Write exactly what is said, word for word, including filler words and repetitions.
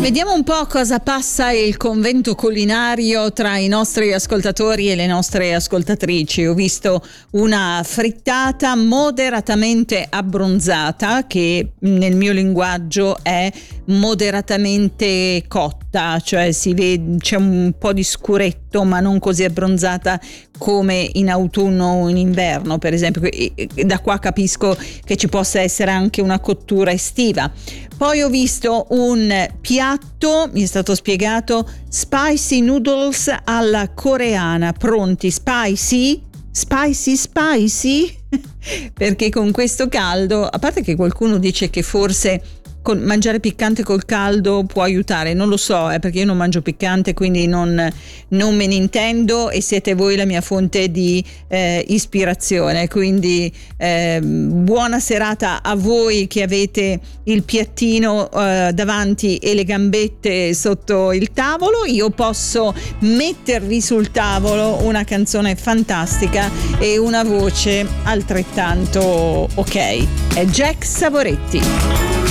Vediamo un po' cosa passa il convento culinario tra i nostri ascoltatori e le nostre ascoltatrici. Ho visto una frittata moderatamente abbronzata, che nel mio linguaggio è moderatamente cotta, cioè si vede, c'è un po' di scuretto, ma non così abbronzata come in autunno o in inverno, per esempio. Da qua capisco che ci possa essere anche una cottura estiva. Poi ho visto un piatto, mi è stato spiegato, spicy noodles alla coreana, pronti, spicy, spicy, spicy, perché con questo caldo, a parte che qualcuno dice che forse con mangiare piccante col caldo può aiutare, non lo so, eh, perché io non mangio piccante, quindi non, non me ne intendo, e siete voi la mia fonte di eh, ispirazione, quindi eh, buona serata a voi che avete il piattino eh, davanti e le gambette sotto il tavolo. Io posso mettervi sul tavolo una canzone fantastica e una voce altrettanto ok, è Jack Savoretti.